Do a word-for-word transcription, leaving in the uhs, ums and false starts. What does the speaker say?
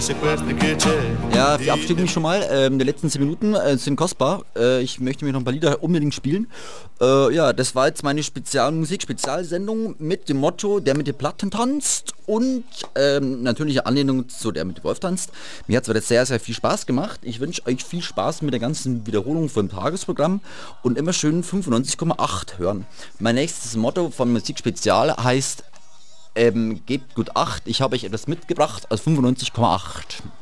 Ja, verabschiede mich schon mal. Ähm, die letzten zehn Minuten äh, sind kostbar. Äh, ich möchte mir noch ein paar Lieder unbedingt spielen. Äh, ja, das war jetzt meine Spezialmusik, Spezialsendung mit dem Motto, der mit den Platten tanzt und ähm, natürliche Anlehnung zu der mit dem Wolf tanzt. Mir hat es heute sehr, sehr viel Spaß gemacht. Ich wünsche euch viel Spaß mit der ganzen Wiederholung vom Tagesprogramm und immer schön fünfundneunzig Komma acht hören. Mein nächstes Motto von Musik Spezial heißt, ähm, gebt gut Acht, ich habe euch etwas mitgebracht aus fünfundneunzig Komma acht.